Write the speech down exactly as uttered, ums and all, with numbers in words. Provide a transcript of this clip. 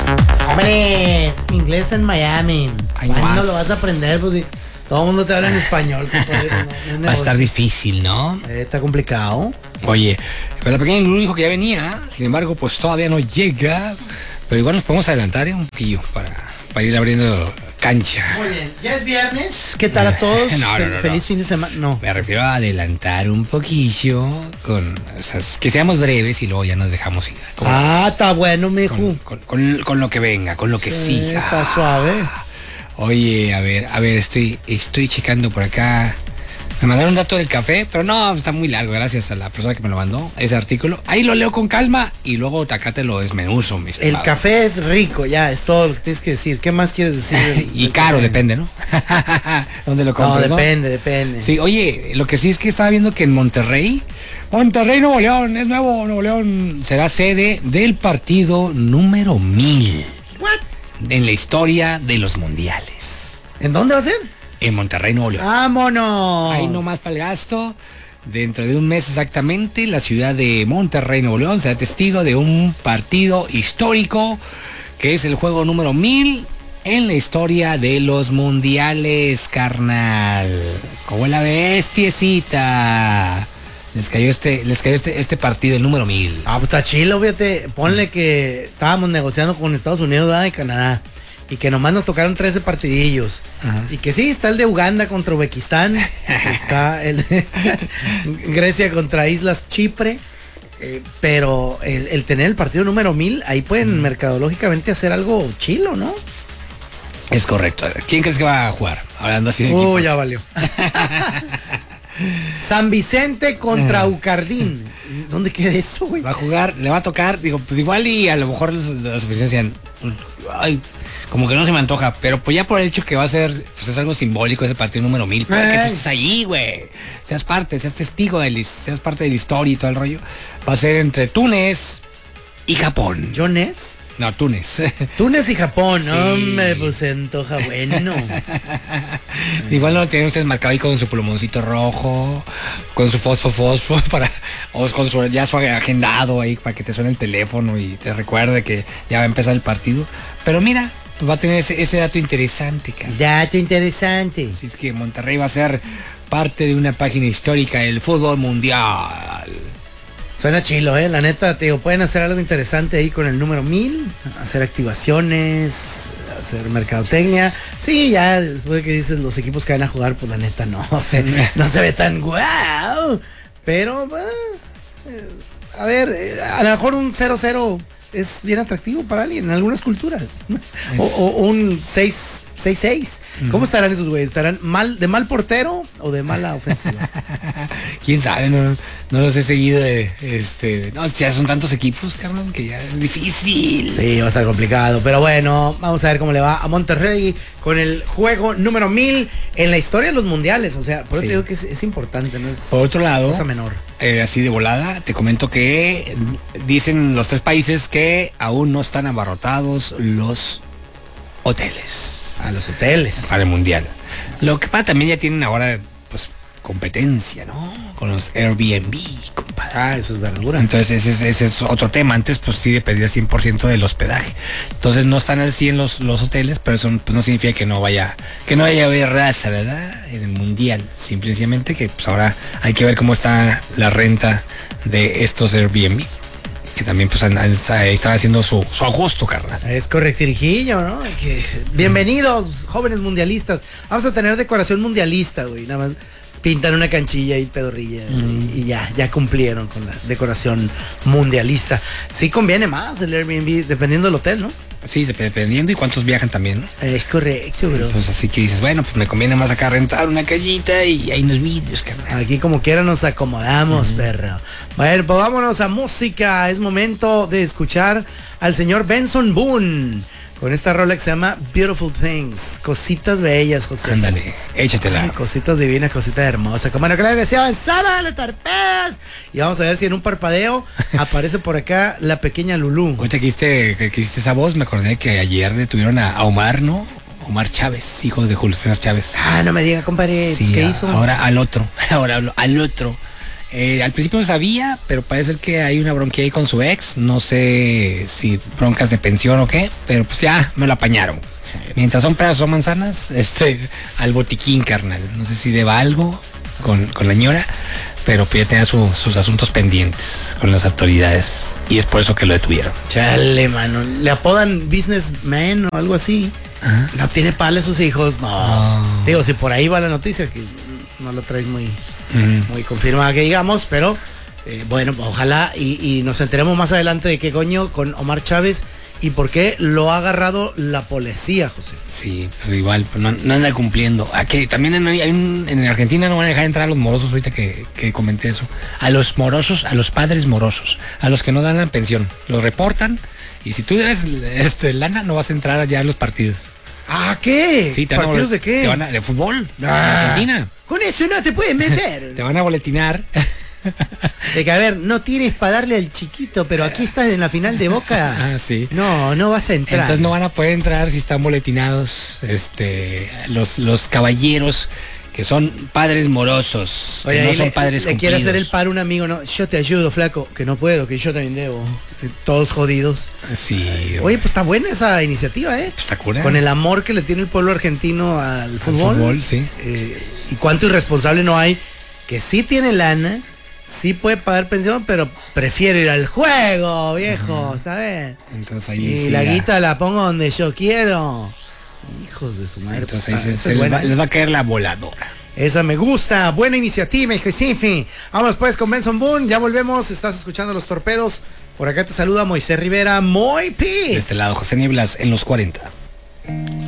Hombre, inglés en Miami. ¿Cuándo lo vas a aprender? Pues, todo el mundo te habla en español. Compadre, no, no va a estar difícil, ¿no? Eh, está complicado. Oye, pero la pequeña Lulú dijo que ya venía, sin embargo, pues todavía no llega. Pero igual nos podemos adelantar ¿eh? un poquillo para, para ir abriendo cancha. Muy bien, ya es viernes. ¿Qué tal a todos? No, no, no, Feliz no. fin de semana. No. Me refiero a adelantar un poquillo, con, o sea, que seamos breves y luego ya nos dejamos ir. Como, Ah, está bueno, mijo. con, con, con, con lo que venga, con lo que Sí, siga. está suave. Oye, a ver, a ver, estoy, estoy checando por acá. Me mandaron un dato del café, pero no, está muy largo, gracias a la persona que me lo mandó, ese artículo. Ahí lo leo con calma y luego acá te lo desmenuzo, mi El estimado. café es rico, ya, es todo lo que tienes que decir. ¿Qué más quieres decir? del- Y del caro, café? depende, ¿no? ¿Dónde lo No, compras, no? depende, depende. Sí, oye, lo que sí es que estaba viendo que en Monterrey, Monterrey, Nuevo León, es nuevo, Nuevo León, será sede del partido número mil. What? En la historia de los mundiales. ¿En dónde va a ser? En Monterrey, Nuevo León. ¡Vámonos! Ahí nomás para el gasto. Dentro de un mes exactamente, la ciudad de Monterrey, Nuevo León, será testigo de un partido histórico que es el juego número mil en la historia de los mundiales, carnal. Como la bestiecita. Les cayó este, les cayó este, este partido, el número mil. Ah, pues está chilo, fíjate. Ponle que estábamos negociando con Estados Unidos ¿verdad? Y Canadá. Y que nomás nos tocaron trece partidillos. Ajá. Y que sí, está el de Uganda contra Uzbekistán. Está el de Grecia contra Islas Chipre. eh, pero el, el tener el partido número mil, ahí pueden mercadológicamente hacer algo chilo, ¿no? Es correcto. ¿Quién crees que va a jugar? Hablando así de Oh, equipos. ya valió. San Vicente contra Ucardín. ¿Dónde queda eso, güey? Va a jugar, le va a tocar, digo, pues igual y a lo mejor los, los aficionados decían, ay, como que no se me antoja, pero pues ya por el hecho que va a ser, pues es algo simbólico ese partido número mil, para que tú estés ahí, güey, seas parte, seas testigo, de la, seas parte de la historia y todo el rollo, va a ser entre Túnez y Japón. ¿Jones? No, Túnez. Túnez y Japón, Sí. hombre, pues se antoja bueno. Igual lo tienen ustedes marcado ahí con su plumoncito rojo, con su fosfo fosfo, para, o con su, ya su agendado ahí para que te suene el teléfono y te recuerde que ya va a empezar el partido. Pero mira, pues va a tener ese, ese dato interesante, cara. Dato interesante. Así es que Monterrey va a ser parte de una página histórica del fútbol mundial. Suena chilo, eh, la neta, te digo, pueden hacer algo interesante ahí con el número mil, hacer activaciones, hacer mercadotecnia. Sí, ya después de que dices los equipos que van a jugar, pues la neta no, o sea, no se ve tan guau. Pero, eh, a ver, eh, a lo mejor un cero cero es bien atractivo para alguien en algunas culturas. O, o un seis seis. ¿Cómo estarán esos güeyes? ¿Estarán mal de mal portero o de mala ofensiva? Quién sabe, no, no los he seguido de este. No, ya son tantos equipos, carnal, que ya es difícil. Sí, va a estar complicado. Pero bueno, vamos a ver cómo le va a Monterrey con el juego número mil en la historia de los mundiales. O sea, por eso Sí. te digo que es, es importante, no es Por otro lado, cosa menor. eh, así de volada, te comento que dicen los tres países que aún no están abarrotados los hoteles A los hoteles. para el mundial. Lo que pasa, también ya tienen ahora, pues, competencia, ¿no? Con los Airbnb, compadre. Ah, eso es verdura. Entonces ese, es- ese es otro tema. Antes pues sí dependía cien por ciento del hospedaje. Entonces no están al cien los, los hoteles, pero eso pues, no significa que no vaya, que no vaya a haber raza, ¿verdad? En el mundial. Simplemente que pues ahora hay que ver cómo está la renta de estos Airbnb. Que también pues han- han- están haciendo su, su ajusto, carnal. Es correctirijillo, ¿no? Que- bienvenidos, jóvenes mundialistas. Vamos a tener decoración mundialista, güey. Nada más pintan una canchilla y pedorrilla y, y ya, ya cumplieron con la decoración mundialista. Sí conviene más el Airbnb, dependiendo del hotel, ¿no? Sí, dep- dependiendo y cuántos viajan también, ¿no? Es correcto, bro. Pues así que dices, bueno, pues me conviene más acá rentar una callita y hay unos vidrios, carnal. Aquí como quiera nos acomodamos, perro. Bueno, pues vámonos a música. Es momento de escuchar al señor Benson Boone con esta rola que se llama Beautiful Things. Cositas bellas, José. Ándale, échatela. Ay, cositas divinas, cositas hermosas. Como no creo que sea avanzada, le torpedas. Y vamos a ver si en un parpadeo aparece por acá la pequeña Lulú. Ahorita que hiciste, que, que hiciste esa voz, me acordé que ayer detuvieron a, a Omar, ¿no? Omar Chávez, hijo de Julio César Chávez. Ah, no me diga, compadre. Sí, ¿Qué a- hizo? ahora al otro, ahora al, al otro. Eh, al principio no sabía, pero parece que hay una bronquilla ahí con su ex. No sé si broncas de pensión o qué, pero pues ya me lo apañaron. Mientras son peras o manzanas, este, al botiquín, carnal. No sé si deba algo con, con la ñora, pero pues ya tenía su, sus asuntos pendientes con las autoridades. Y es por eso que lo detuvieron. Chale, mano. Le apodan businessman o algo así. Ajá. No tiene pala a sus hijos. No. Oh. Digo, si por ahí va la noticia, que no lo traes muy, uh-huh. muy confirmada que digamos, pero eh, bueno, ojalá y, y nos enteremos más adelante de qué coño con Omar Chávez y por qué lo ha agarrado la policía, José. Sí, pues igual, pues no, no anda cumpliendo. Aquí también en, hay un, en Argentina no van a dejar entrar a los morosos, ahorita que, que comenté eso. A los morosos, a los padres morosos, a los que no dan la pensión. Los reportan y si tú eres este, lana, no vas a entrar allá a los partidos. ¿Ah, qué? Sí, te ¿Partidos van a, de qué? Te van a, de fútbol, ah, de Argentina. Con eso no te puedes meter. Te van a boletinar. De que, a ver, no tienes para darle al chiquito, pero aquí estás en la final de Boca. Ah, sí. No, no vas a entrar. Entonces no van a poder entrar si están boletinados este, los, los caballeros que son padres morosos. Oye, que no le, son padres le quiere hacer el paro un amigo, no, yo te ayudo, flaco, que no puedo, que yo también debo. Todos jodidos. Sí. Oye, pues está buena esa iniciativa, ¿eh? Pues está cura. Con el amor que le tiene el pueblo argentino al fútbol. Al fútbol, sí. Eh, y cuánto irresponsable no hay que sí tiene lana, sí puede pagar pensión, pero prefiere ir al juego, viejo, ¿sabes? Entonces ahí y sí la ya. guita la pongo donde yo quiero. Hijos de su madre. Entonces pues, ahí ah, se, se les, va, les va a caer la voladora. Esa me gusta, buena iniciativa, hijo de Vámonos pues con Benson Boone, ya volvemos, estás escuchando Los Torpedos. Por acá te saluda Moisés Rivera, Moy P. De este lado, José Nieblas en los cuarenta.